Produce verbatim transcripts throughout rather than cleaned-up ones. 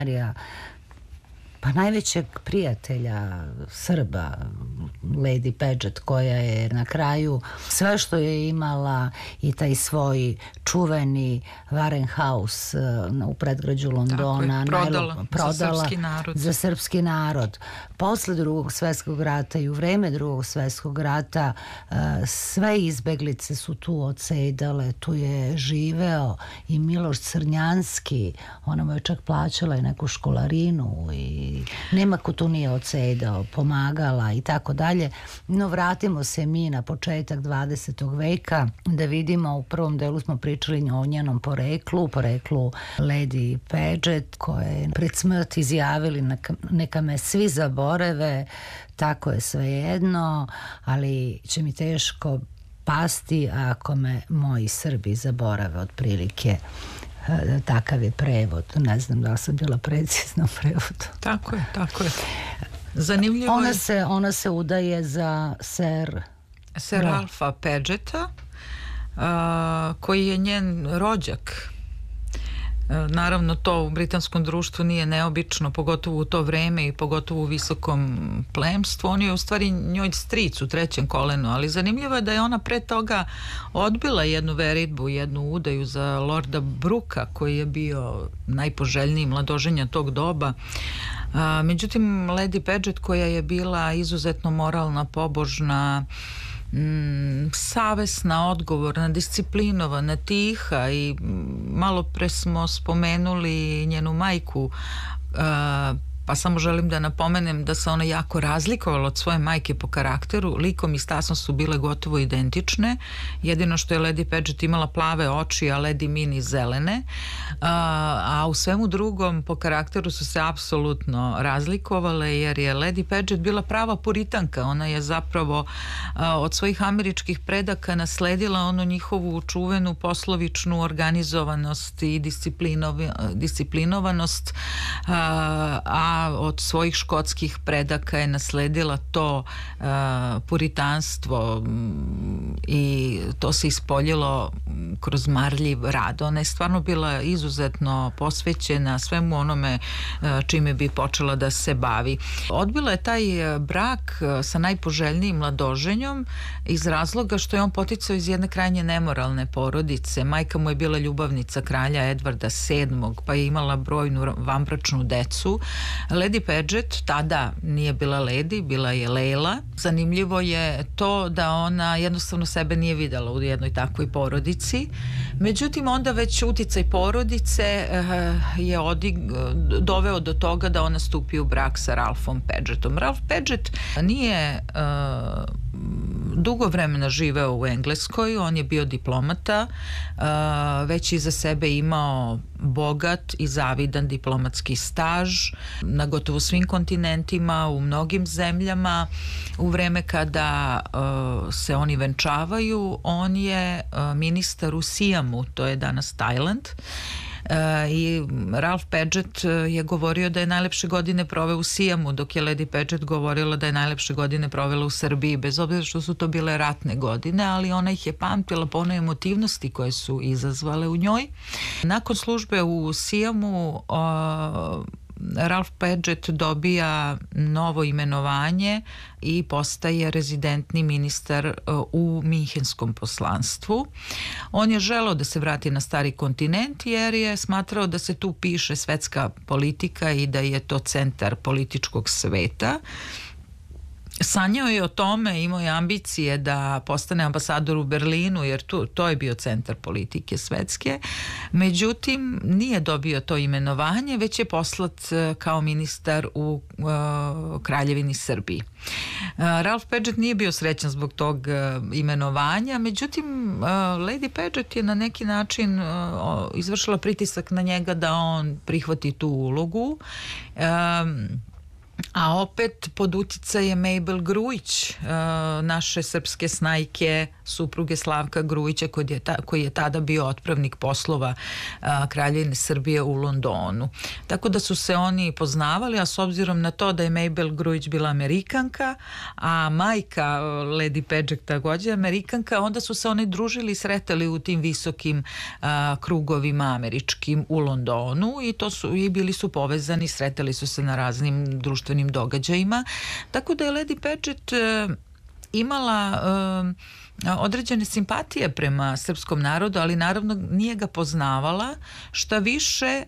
pa najvećeg prijatelja Srba, Lady Paget, koja je na kraju sve što je imala i taj svoj čuveni Warren House u predgrađu Londona prodala, najlo, prodala za srpski narod. Za srpski narod. Posle drugog svjetskog rata i u vreme drugog svjetskog rata sve izbeglice su tu odsedale, tu je živeo i Miloš Crnjanski, ona mu je čak plaćala i neku školarinu i nema ko tu nije odsedao, pomagala i tako dalje. No vratimo se mi na početak dvadesetog veka da vidimo, u prvom delu smo pričali o njenom poreklu, poreklu Lady Paget, koja je pred smrt izjavili neka, neka me svi zaborave, tako je svejedno, ali će mi teško pasti ako me moji Srbi zaborave, otprilike. Takav je prevod. Ne znam da li sam bila precizna u prevodu. Tako je, tako je. Zanimljivo ona je... Se, ona se udaje za Sir... Sir Ralpha Pageta, a, koji je njen rođak. Naravno, to u britanskom društvu nije neobično, pogotovo u to vreme i pogotovo u visokom plemstvu. On je u stvari njoj stric u trećem kolenu, ali zanimljivo je da je ona pre toga odbila jednu veritbu, jednu udaju za Lorda Brooka, koji je bio najpoželjniji mladoženja tog doba. A, međutim, Lady Paget, koja je bila izuzetno moralna, pobožna, Mm, savesna, odgovorna, disciplinovana, tiha i malo pre smo spomenuli njenu majku, uh, pa samo želim da napomenem da se ona jako razlikovala od svoje majke po karakteru. Likom i stasom su bile gotovo identične, jedino što je Lady Paget imala plave oči, a Lady Mini zelene, a, a u svemu drugom po karakteru su se apsolutno razlikovale, jer je Lady Paget bila prava puritanka. Ona je zapravo a, od svojih američkih predaka nasledila onu njihovu čuvenu poslovičnu organizovanost i disciplinovanost, a, a od svojih škotskih predaka je nasledila to uh, puritanstvo i to se ispoljilo kroz marljiv rad. Ona je stvarno bila izuzetno posvećena svemu onome uh, čime bi počela da se bavi. Odbila je taj brak sa najpoželjnijim mladoženjom iz razloga što je on poticao iz jedne krajnje nemoralne porodice. Majka mu je bila ljubavnica kralja Edvarda sedmog, pa je imala brojnu vanbračnu decu. Lady Paget tada nije bila Lady, bila je Leila. Zanimljivo je to da ona jednostavno sebe nije videla u jednoj takvoj porodici. Međutim, onda već uticaj porodice uh, je odig, doveo do toga da ona stupi u brak sa Ralphom Pagetom. Ralph Paget nije uh, dugo vremena živeo u Engleskoj, on je bio diplomata, uh, već iza sebe imao bogat i zavidan diplomatski staž na gotovo svim kontinentima, u mnogim zemljama. U vreme kada uh, se oni venčavaju, on je uh, ministar u Siamu, to je danas Tajland. Uh, i Ralph Paget je govorio da je najlepše godine proveo u Siamu, dok je Lady Paget govorila da je najlepše godine provela u Srbiji, bez obzira što su to bile ratne godine, ali ona ih je pamtila po onoj emotivnosti koje su izazvale u njoj. Nakon službe u Siamu uh, Ralph Paget dobija novo imenovanje i postaje rezidentni ministar u Minhenskom poslanstvu. On je želeo da se vrati na stari kontinent jer je smatrao da se tu piše svetska politika i da je to centar političkog sveta. Sanjao je o tome, imao je ambicije da postane ambasador u Berlinu, jer tu, to je bio centar politike svetske. Međutim, nije dobio to imenovanje, već je poslat kao ministar u uh, Kraljevini Srbiji. Uh, Ralph Paget nije bio srećan zbog tog uh, imenovanja, međutim, uh, Lady Paget je na neki način uh, izvršila pritisak na njega da on prihvati tu ulogu. Um, A opet pod uticajem Mabel Grujić, naše srpske snajke, supruge Slavka Grujića, koji je, ta, koji je tada bio otpravnik poslova Kraljevine Srbije u Londonu. Tako da su se oni poznavali, a s obzirom na to da je Mabel Grujić bila Amerikanka, a majka Lady Paget također Amerikanka, onda su se oni družili i sretali u tim visokim a, krugovima američkim u Londonu i to su i bili su povezani, sretali su se na raznim društvenim događajima. Tako da je Lady Paget e, imala e, određene simpatije prema srpskom narodu, ali naravno nije ga poznavala, šta više e,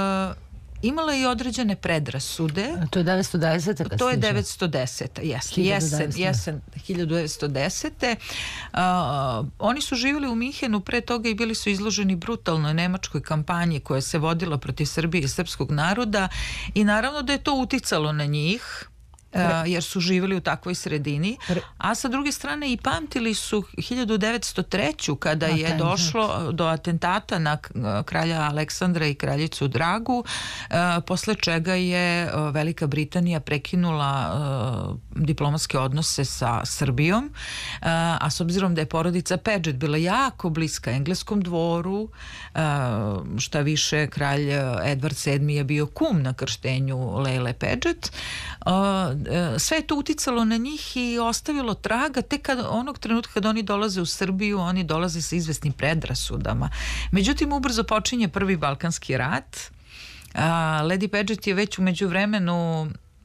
imala je i određene predrasude. To je devetsto desete To je devetsto desete Jeste, jesen, jesen hiljadu devetsto desete Uh, oni su živjeli u Minhenu pre toga i bili su izloženi brutalnoj nemačkoj kampanji koja se vodila protiv Srbije i srpskog naroda i naravno da je to uticalo na njih. Uh, jer su živjeli u takvoj sredini, a sa druge strane i pamtili su hiljadu devetsto treću kada je Atentat. došlo do atentata na kralja Aleksandra i kraljicu Dragu, uh, posle čega je uh, Velika Britanija prekinula uh, diplomatske odnose sa Srbijom, uh, a s obzirom da je porodica Paget bila jako bliska engleskom dvoru, uh, šta više kralj Edward sedmi je bio kum na krštenju Lejle Paget, uh, sve je to uticalo na njih i ostavilo traga. Tek kad, onog trenutka kad oni dolaze u Srbiju, oni dolaze sa izvesnim predrasudama. Međutim, ubrzo počinje Prvi Balkanski rat. A, Lady Paget je već u međuvremenu,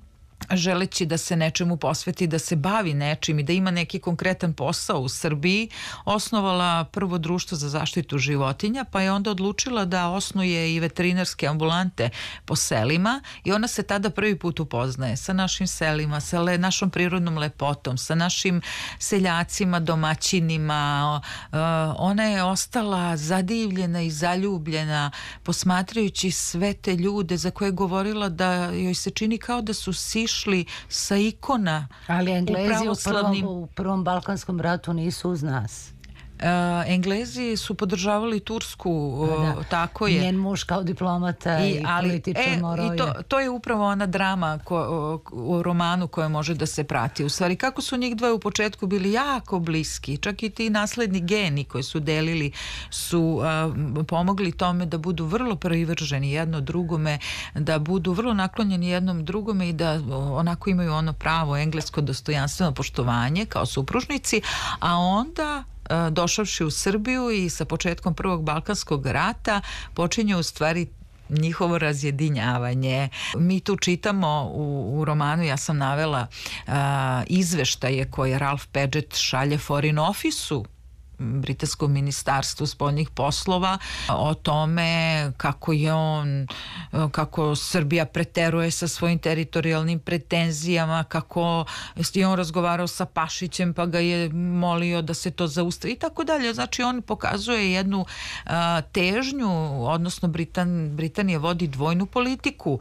želeći da se nečemu posveti, da se bavi nečim i da ima neki konkretan posao u Srbiji, osnovala prvo društvo za zaštitu životinja, pa je onda odlučila da osnuje i veterinarske ambulante po selima i ona se tada prvi put upoznaje sa našim selima, sa le, našom prirodnom lepotom, sa našim seljacima, domaćinima. Uh, ona je ostala zadivljena i zaljubljena posmatrajući sve te ljude za koje je govorila da joj se čini kao da su sišli sa ikona. Ali Englezi u, u prvom, u prvom Balkanskom ratu nisu uz nas. Uh, Englezi su podržavali Tursku, da, tako je. Njen muž kao diplomata i, i ali, političar e, morao i to, to je upravo ona drama ko, u romanu koja može da se prati. U stvari, kako su njih dvoje u početku bili jako bliski, čak i ti nasledni geni koji su delili su uh, pomogli tome da budu vrlo privrženi jedno drugome, da budu vrlo naklonjeni jednom drugome i da onako imaju ono pravo englesko dostojanstveno poštovanje kao supružnici, a onda došavši u Srbiju i sa početkom Prvog Balkanskog rata počinje u stvari njihovo razjedinjavanje. Mi tu čitamo u, u romanu, ja sam navela uh, izveštaje koje Ralph Paget šalje Foreign Office-u, britanskom ministarstvu spoljnih poslova, o tome kako je on, kako Srbija preteruje sa svojim teritorijalnim pretenzijama, kako je on razgovarao sa Pašićem pa ga je molio da se to zaustavi i tako dalje. Znači on pokazuje jednu a, težnju, odnosno Britan, Britanija vodi dvojnu politiku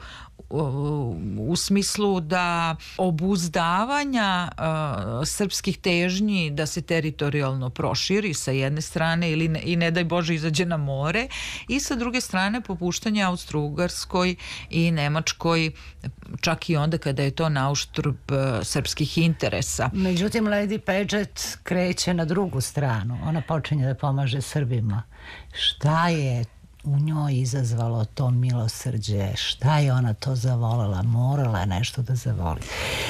u, u smislu da obuzdavanja uh, srpskih težnji da se teritorijalno proširi sa jedne strane ili ne, i ne daj Bože izađe na more i sa druge strane popuštanje Austro-Ugarskoj i Nemačkoj čak i onda kada je to na uštrb uh, srpskih interesa. Međutim, Lady Paget kreće na drugu stranu. Ona počinje da pomaže Srbima. Šta je u njoj izazvalo to milosrđe? Šta je ona to zavolela? Morala je nešto da zavoli.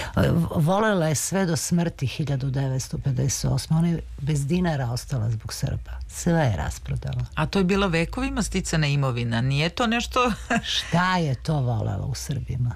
Volela je sve do smrti hiljadu devetsto pedeset osme. Ona je bez dinara ostala zbog Srba. Sve je rasprodala. A to je bila vekovima sticana imovina. Nije to nešto... Šta je to volela u Srbima?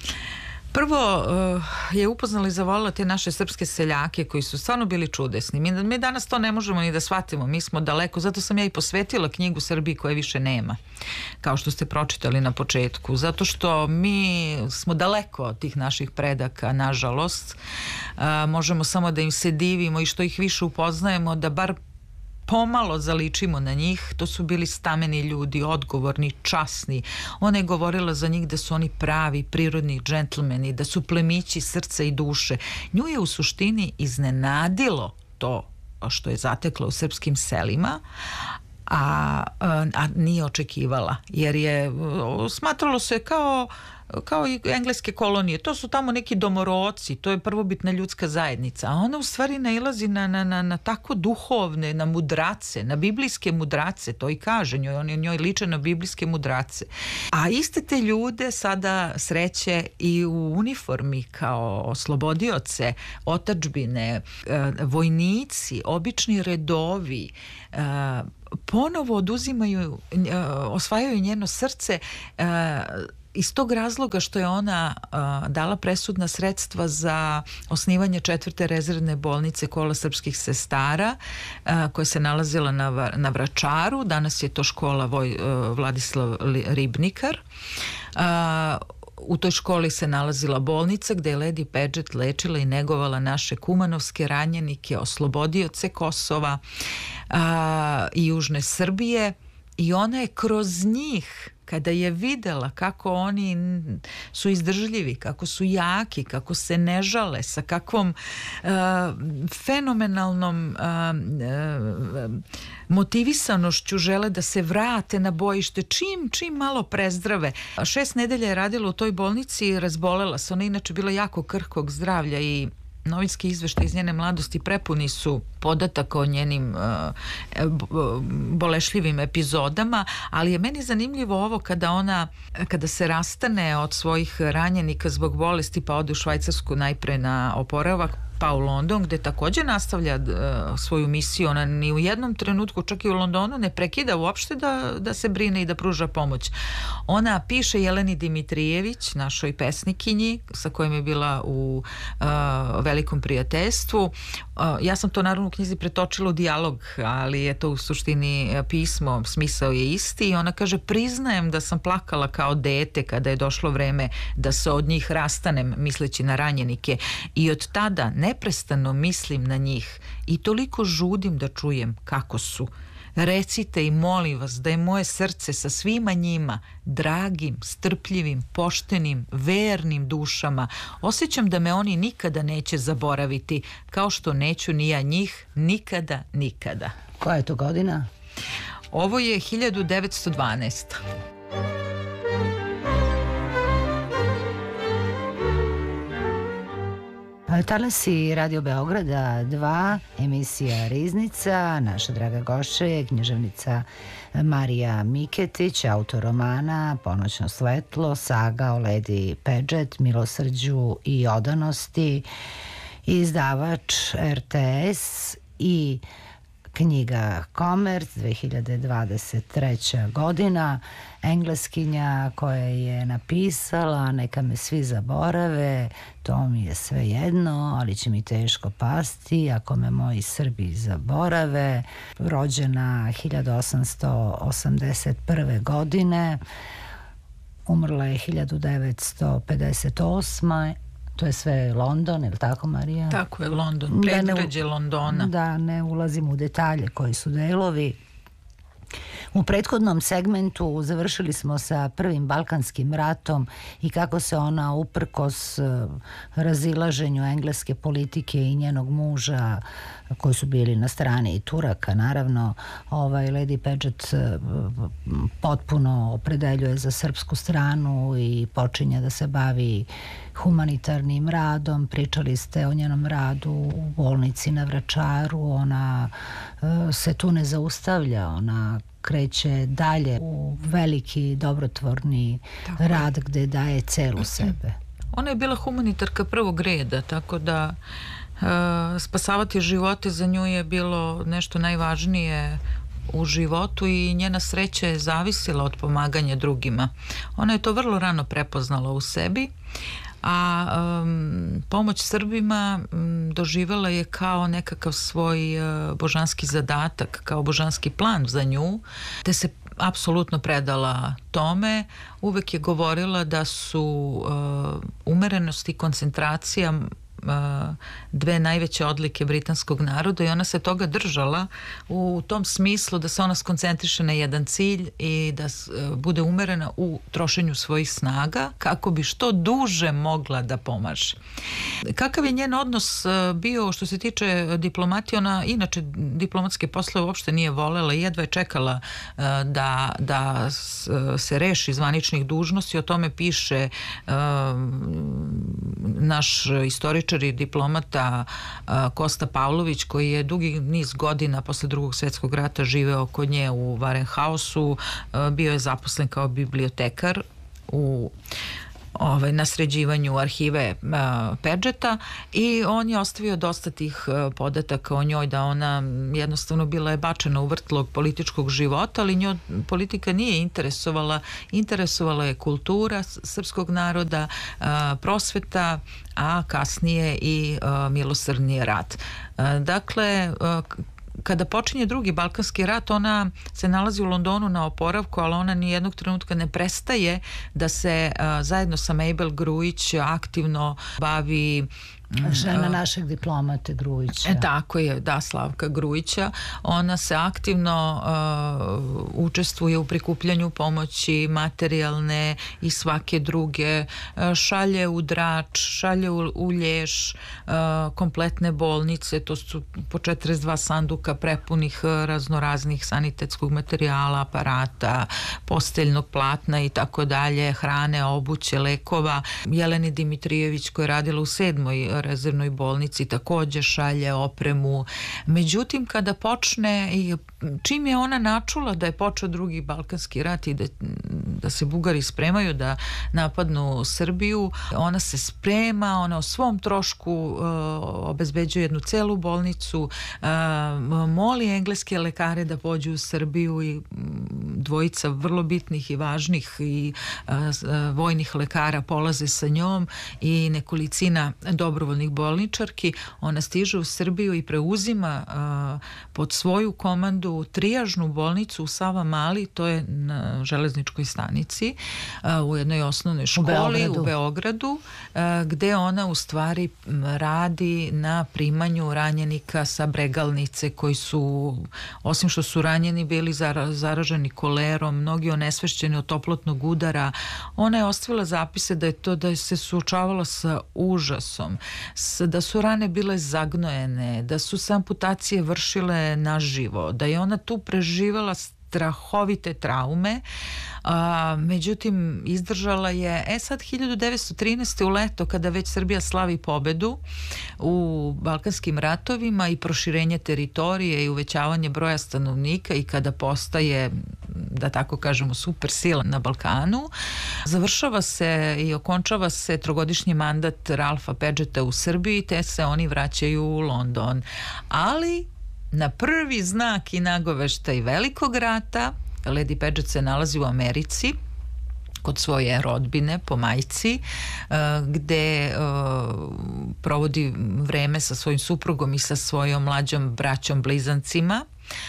Prvo uh, je upoznala i zavolila te naše srpske seljake koji su stvarno bili čudesni. Mi, mi danas to ne možemo ni da shvatimo. Mi smo daleko, zato sam ja i posvetila knjigu Srbiji koje više nema, kao što ste pročitali na početku. Zato što mi smo daleko od tih naših predaka, nažalost. Uh, možemo samo da im se divimo i što ih više upoznajemo, da bar pomalo zaličimo na njih. To su bili stameni ljudi, odgovorni, časni. Ona je govorila za njih da su oni pravi, prirodni džentlmeni, da su plemići srca i duše. Nju je u suštini iznenadilo to što je zatekla u srpskim selima, a, a nije očekivala, jer je smatralo se kao kao i engleske kolonije, to su tamo neki domoroci, to je prvobitna ljudska zajednica, a ona u stvari nailazi na, na, na, na tako duhovne, na mudrace, na biblijske mudrace, to i kaže njoj, on je njoj liče na biblijske mudrace. A iste te ljude sada sreće i u uniformi kao oslobodioce, otadžbine, vojnici, obični redovi, ponovo oduzimaju, osvajaju njeno srce iz tog razloga što je ona a, dala presudna sredstva za osnivanje četvrte rezervne bolnice Kola srpskih sestara, a, koja se nalazila na, na Vračaru. Danas je to škola Voj, a, Vladislav Ribnikar. A, U toj školi se nalazila bolnica gde je Lady Paget lečila i negovala naše kumanovske ranjenike, oslobodioce Kosova a, i Južne Srbije, i ona je kroz njih, kada je videla kako oni su izdržljivi, kako su jaki, kako se ne žale, sa kakvom uh, fenomenalnom uh, uh, motivisanošću žele da se vrate na bojište, čim, čim malo prezdrave. Šest nedelja je radila u toj bolnici i razbolela se. Ona inače bila jako krhkog zdravlja i novinski izveštaj iz njene mladosti prepuni su podataka o njenim uh, bolešljivim epizodama, ali je meni zanimljivo ovo kada ona, kada se rastane od svojih ranjenika zbog bolesti pa ode u Švajcarsku najpre na oporavak, pa u London, gde također nastavlja uh, svoju misiju. Ona ni u jednom trenutku, čak i u Londonu, ne prekida uopšte da, da se brine i da pruža pomoć. Ona piše Jeleni Dimitrijević, našoj pesnikinji, sa kojom je bila u uh, velikom prijateljstvu. Uh, ja sam to naravno u knjizi pretočila u dijalog, ali je to u suštini pismo, smisao je isti, i ona kaže: priznajem da sam plakala kao dete kada je došlo vreme da se od njih rastanem, misleći na ranjenike, i od tada ne neprestano mislim na njih i toliko žudim da čujem kako su. Recite i molim vas da je moje srce sa svima njima, dragim, strpljivim, poštenim, vernim dušama. Osjećam da me oni nikada neće zaboraviti, kao što neću ni ja njih nikada, nikada. Koja je to godina? Ovo je hiljadu devetsto dvanaesta. Talasi Radio Beograda dva, emisija Riznica. Naša draga gošća je književnica Marija Miketić, autor romana Ponoćno svetlo, saga o Lady Paget, milosrđu i odanosti, izdavač R T S i knjiga Komerc, dve hiljade dvadeset treća godina, engleskinja koja je napisala Neka me svi zaborave, to mi je sve jedno, ali će mi teško pasti ako me moji Srbi zaborave, rođena hiljadu osamsto osamdeset prve godine, umrla je hiljadu devetsto pedeset osme. To je sve London, je li tako, Marija? Tako je, London, predgrađe Londona. Da, ne ulazim u detalje koji su delovi. U prethodnom segmentu završili smo sa prvim Balkanskim ratom i kako se ona uprkos razilaženju engleske politike i njenog muža, koji su bili na strani i Turaka, naravno, ovaj, Lady Paget potpuno opredeljuje za srpsku stranu i počinje da se bavi humanitarnim radom. Pričali ste o njenom radu u bolnici na Vračaru. Ona se tu ne zaustavlja, ona kreće dalje u veliki dobrotvorni tako rad gde daje celu sebe. Ona je bila humanitarka prvog reda, tako da uh, spasavati živote za nju je bilo nešto najvažnije u životu i njena sreća je zavisila od pomaganja drugima. Ona je to vrlo rano prepoznala u sebi, a um, pomoć Srbima um, doživjela je kao nekakav svoj uh, božanski zadatak, kao božanski plan za nju, te se apsolutno predala tome. Uvek je govorila da su uh, umerenost i koncentracija dve najveće odlike britanskog naroda i ona se toga držala u tom smislu da se ona skoncentriše na jedan cilj i da bude umerena u trošenju svojih snaga kako bi što duže mogla da pomaže. Kakav je njen odnos bio što se tiče diplomatije? Ona inače diplomatske poslove uopšte nije volela i jedva je čekala da, da se reši zvaničnih dužnosti. O tome piše naš istoričar i diplomata Kosta Pavlović, koji je dugi niz godina posle Drugog svjetskog rata živeo kod nje u Warenhausu, bio je zaposlen kao bibliotekar u Ovaj, na sređivanju arhive uh, Paget-a i on je ostavio dosta tih uh, podataka o njoj, da ona jednostavno bila je bačena u vrtlog političkog života, ali njoj politika nije interesovala, interesovala je kultura srpskog naroda, uh, prosveta, a kasnije i uh, milosrdni rat. Uh, dakle, uh, kada počinje drugi Balkanski rat, ona se nalazi u Londonu na oporavku, ali ona ni jednog trenutka ne prestaje da se a, zajedno sa Mabel Grujić aktivno bavi žena našeg diplomate Grujića. E, tako je, da, Slavka Grujića. Ona se aktivno uh, učestvuje u prikupljanju pomoći materijalne i svake druge. Uh, šalje u Drač, šalje u, u Lješ, uh, kompletne bolnice, to su po četrdeset dva sanduka prepunih uh, raznoraznih sanitetskog materijala, aparata, posteljnog platna i tako dalje, hrane, obuće, lekova. Jeleni Dimitrijević, koja je radila u sedmoj rezervnoj bolnici, također šalje opremu. Međutim, kada počne i čim je ona načula da je počeo drugi Balkanski rat i da, da se Bugari spremaju da napadnu Srbiju, ona se sprema, ona o svom trošku uh, obezbeđuje jednu celu bolnicu, uh, moli engleske lekare da pođu u Srbiju i dvojica vrlo bitnih i važnih i uh, vojnih lekara polaze sa njom i nekolicina dobrovoljnih bolničarki. Ona stiže u Srbiju i preuzima uh, pod svoju komandu trijažnu bolnicu u Savamali, to je na železničkoj stanici, uh, u jednoj osnovnoj školi u Beogradu, u Beogradu uh, gde ona u stvari radi na primanju ranjenika sa Bregalnice, koji su, osim što su ranjeni, bili zara, zaraženi kolerom, mnogi onesvešćeni od toplotnog udara. Ona je ostavila zapise da je to, da je se suočavala sa užasom, da su rane bile zagnojene, da su se amputacije vršile naživo, da je ona tu preživela strahovite traume, a, međutim izdržala je. E sad hiljadu devetsto trinaeste. u leto, kada već Srbija slavi pobedu u Balkanskim ratovima i proširenje teritorije i uvećavanje broja stanovnika i kada postaje, da tako kažemo, super sila na Balkanu, završava se i okončava se trogodišnji mandat Ralfa Pageta u Srbiji, te se oni vraćaju u London. Ali na prvi znak i nagoveštaj velikog rata Lady Paget se nalazi u Americi kod svoje rodbine po majci, gde provodi vreme sa svojim suprugom i sa svojom mlađom braćom blizancima.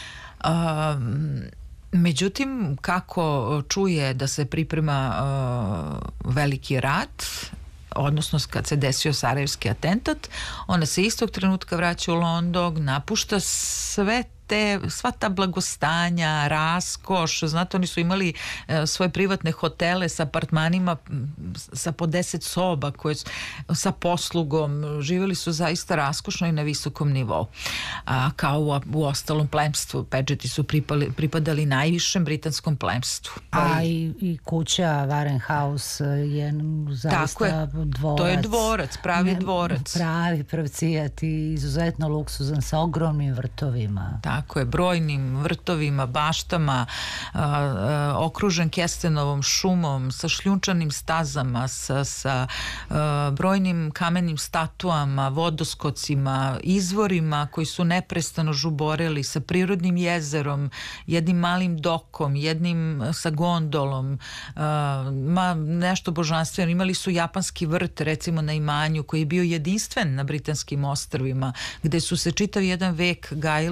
Međutim, kako čuje da se priprema veliki rat, odnosno kad se desio Sarajevski atentat, ona se istog trenutka vraća u London, napušta sve te, sva ta blagostanja, raskoš, znate, oni su imali e, svoje privatne hotele sa apartmanima sa po deset soba, koje, sa poslugom, živjeli su zaista raskošno i na visokom nivou. A, kao u, u ostalom plemstvu, Pageti su pripali, pripadali najvišem britanskom plemstvu. A i, i kuća Warenhaus je zaista je, dvorac. To je dvorac, pravi ne, dvorac. Pravi pravcijat i izuzetno luksuzan sa ogromnim vrtovima. Tako je, brojnim vrtovima, baštama, a, a, okružen kestenovom šumom, sa šljunčanim stazama, sa, sa a, brojnim kamenim statuama, vodoskocima, izvorima koji su neprestano žuboreli, sa prirodnim jezerom, jednim malim dokom, jednim sa gondolom, a, ma, nešto božanstveno. Imali su japanski vrt, recimo na imanju, koji je bio jedinstven na britanskim ostrvima, gde su se čitav jedan vek gajile retke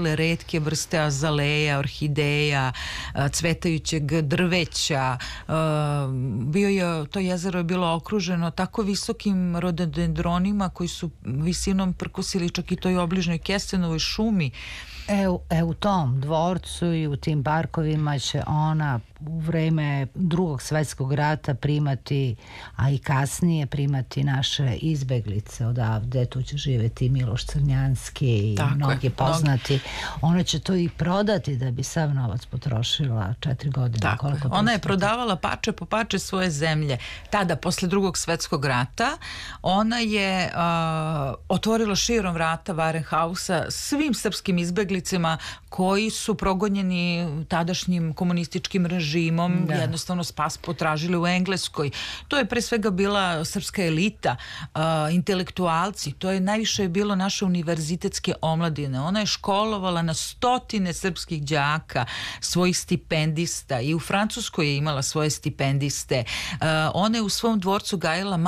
retke vrste azaleja, orhideja, cvetajućeg drveća. Bio je, to jezero je bilo okruženo tako visokim rododendronima koji su visinom prkosili čak i toj obližnjoj Kestenovoj šumi. E, e, u tom dvorcu i u tim parkovima će ona u vreme Drugog svjetskog rata primati, a i kasnije primati naše izbeglice odavde. Tu će živjeti Miloš Crnjanski i Tako mnogi je, poznati. Mnogi. Ona će to i prodati da bi sav novac potrošila četiri godine. Tako je. Ona je prodavala pače po pače svoje zemlje. Tada, posle Drugog svjetskog rata, ona je uh, otvorila širom vrata Varenhausa svim srpskim izbeglicima koji su progonjeni tadašnjim komunističkim režimom, da. Jednostavno spas potražili u Engleskoj. To je pre svega bila srpska elita, uh, intelektualci, to je najviše bilo naše univerzitetske omladine. Ona je školovala na stotine srpskih đaka, svojih stipendista, i u Francuskoj je imala svoje stipendiste. Uh, ona je u svom dvorcu gajila